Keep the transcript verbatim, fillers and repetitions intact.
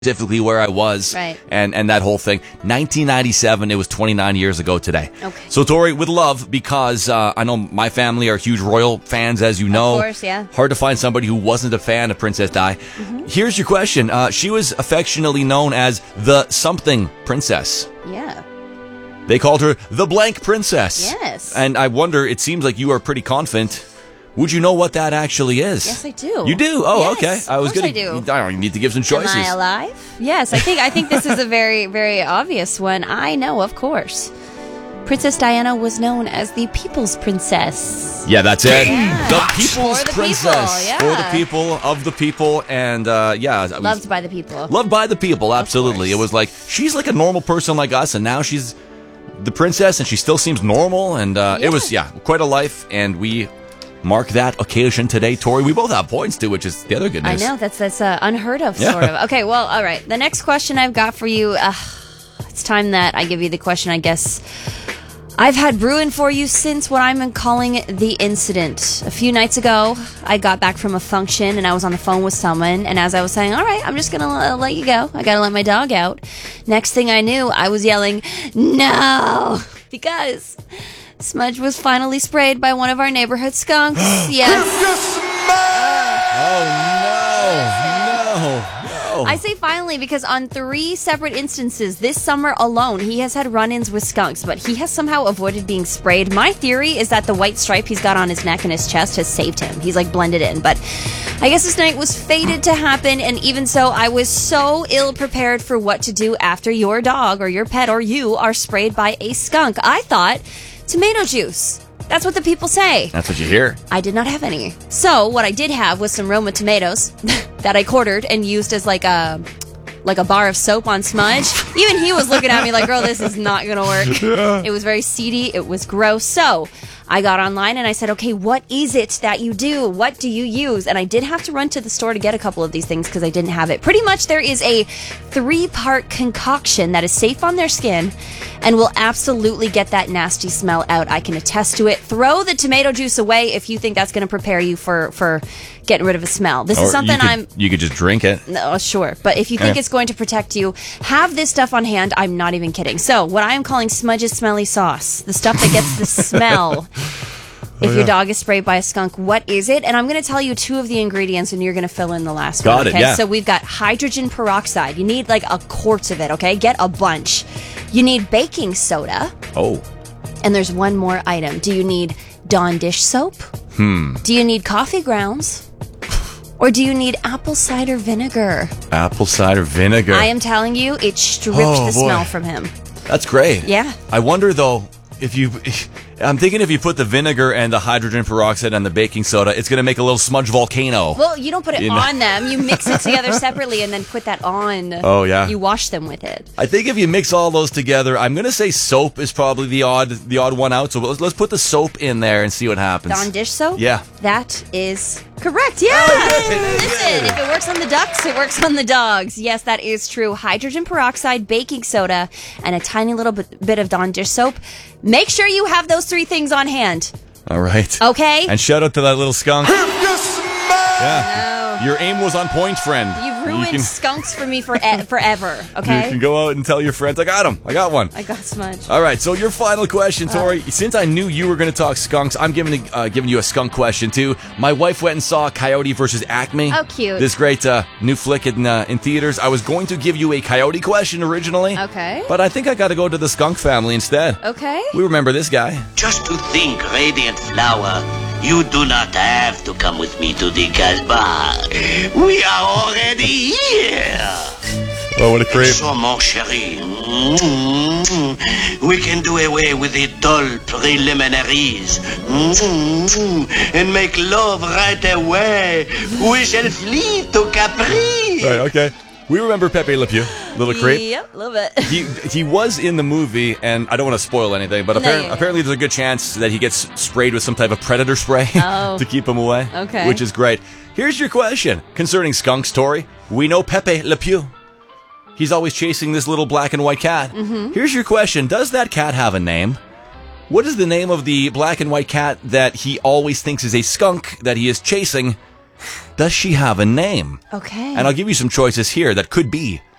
specifically where I was, right. and, and that whole thing. nineteen ninety-seven, it was twenty-nine years ago today. Okay. So, Tori, with love, because uh, I know my family are huge royal fans, as you know. Of course, yeah. Hard to find somebody who wasn't a fan of Princess Di. Mm-hmm. Here's your question. Uh, she was affectionately known as the something princess. Yeah. They called her the blank princess. Yes. And I wonder, it seems like you are pretty confident. Would you know what that actually is? Yes, I do. You do? Oh, yes, okay. I was of course gonna, I do. I don't know, you need to give some choices. Am I alive? Yes, I think I think this is a very, very obvious one. I know, of course. Princess Diana was known as the People's Princess. Yeah, that's it. Yeah. The People's For the Princess. people, yeah. For the people, of the people, and uh, yeah. it was- Loved by the people. Loved by the people, absolutely. It was like, she's like a normal person like us, and now she's the princess, and she still seems normal, and uh, Yeah. it was, yeah, quite a life, and we mark that occasion today. Tori, we both have points too, which is the other good I news. know, that's that's uh, unheard of, Yeah. sort of. Okay, well, all right. The next question I've got for you, uh, it's time that I give you the question, I guess, I've had brewing for you since what I'm calling the incident. A few nights ago, I got back from a function and I was on the phone with someone, and as I was saying, all right, I'm just going to uh, let you go. I got to let my dog out. Next thing I knew, I was yelling, no, because Smudge was finally sprayed by one of our neighborhood skunks. Yes. Oh, no. No. No. I say finally because on three separate instances this summer alone, he has had run-ins with skunks, but he has somehow avoided being sprayed. My theory is that the white stripe he's got on his neck and his chest has saved him. He's like blended in, but I guess this night was fated to happen, and even so, I was so ill-prepared for what to do after your dog or your pet or you are sprayed by a skunk. I thought tomato juice. That's what the people say. That's what you hear. I did not have any. So what I did have was some Roma tomatoes that I quartered and used as like a like a bar of soap on Smudge. Even he was looking at me like, girl, this is not going to work. Yeah. It was very seedy. It was gross. So I got online and I said, okay, what is it that you do? What do you use? And I did have to run to the store to get a couple of these things because I didn't have it. Pretty much there is a three-part concoction that is safe on their skin and will absolutely get that nasty smell out. I can attest to it. Throw the tomato juice away if you think that's going to prepare you for, for getting rid of a smell. This Or is something you could, I'm... You could just drink it. No, sure. But if you think Yeah. it's going to protect you, have this stuff on hand. I'm not even kidding. So, what I am calling Smudge's smelly sauce, the stuff that gets the smell if Oh, your dog is sprayed by a skunk, what is it? And I'm going to tell you two of the ingredients, and you're going to fill in the last Got one. it, Okay? yeah. So, we've got hydrogen peroxide. You need like a quart of it, okay? Get a bunch. You need baking soda. Oh. And there's one more item. Do you need Dawn dish soap? Hmm. Do you need coffee grounds? Or do you need apple cider vinegar? Apple cider vinegar. I am telling you, it stripped Oh, the boy. smell from him. That's great. Yeah. I wonder, though, if you... I'm thinking if you put the vinegar and the hydrogen peroxide and the baking soda, it's going to make a little smudge volcano. Well, you don't put it You know. on them. You mix it together separately and then put that on. Oh, yeah. You wash them with it. I think if you mix all those together, I'm going to say soap is probably the odd the odd one out. So let's, let's put the soap in there and see what happens. Dawn dish soap? Yeah. That is correct. Yeah. Listen, if it works on the ducks, it works on the dogs. Yes, that is true. Hydrogen peroxide, baking soda, and a tiny little bit, bit of Dawn dish soap. Make sure you have those three things on hand. All right. Okay? And shout out to that little skunk. Yeah. Your aim was on point, friend. You've ruined you can, skunks for me for e- forever, okay? You can go out and tell your friends, I got him. I got one. I got Smudge. All right, so your final question, Tori. Since I knew you were going to talk skunks, I'm giving uh, giving you a skunk question too. My wife went and saw Coyote versus Acme. Oh, cute. This great uh, new flick in uh, in theaters. I was going to give you a Coyote question originally. Okay. But I think I got to go to the skunk family instead. Okay. We remember this guy. Just to think, Radiant Flower, you do not have to come with me to the Casbah. We are already here. Oh, what a creep. So, mon chéri, mm, we can do away with the dull preliminaries mm, and make love right away. We shall flee to Capri. Right, okay. We remember Pepe Le Pew, little creep. Yep, a little bit. He he was in the movie, and I don't want to spoil anything, but No, apparently, yeah, yeah. apparently there's a good chance that he gets sprayed with some type of predator spray Oh. to keep him away. Okay. Which is great. Here's your question concerning skunks, Tori. We know Pepe Le Pew. He's always chasing this little black and white cat. Mm-hmm. Here's your question. Does that cat have a name? What is the name of the black and white cat that he always thinks is a skunk that he is chasing Does she have a name? Okay. And I'll give you some choices here that could be